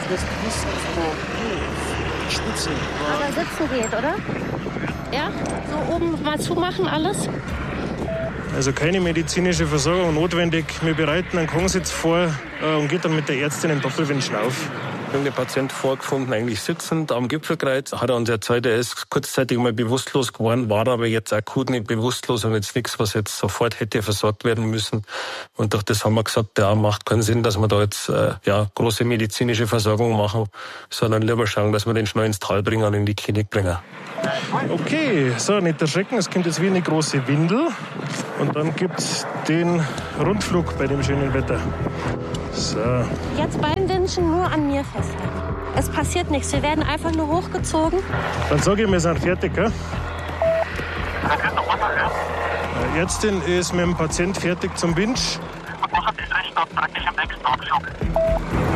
Aber sitzen geht, oder? Ja? So oben mal zumachen alles? Also keine medizinische Versorgung notwendig. Wir bereiten einen Kongsitz vor und geht dann mit der Ärztin im Doppelwinschen auf. Der Patient vorgefunden, eigentlich sitzend am Gipfelkreuz. Hat er uns erzählt, er ist kurzzeitig mal bewusstlos geworden, war aber jetzt akut nicht bewusstlos und jetzt nichts, was jetzt sofort hätte versorgt werden müssen. Und durch das haben wir gesagt, ja, macht keinen Sinn, dass wir da jetzt große medizinische Versorgung machen, sondern lieber schauen, dass wir den schnell ins Tal bringen und in die Klinik bringen. Okay, so, nicht erschrecken, es kommt jetzt wie eine große Windel und dann gibt's den Rundflug bei dem schönen Wetter. So. Jetzt beim Winschen nur an mir festhalten. Es passiert nichts, wir werden einfach nur hochgezogen. Dann sage ich, wir sind fertig, gell? Die Ärztin ist mit dem Patient fertig zum Winch. Und machen das Stopp praktisch am nächsten Abschlag.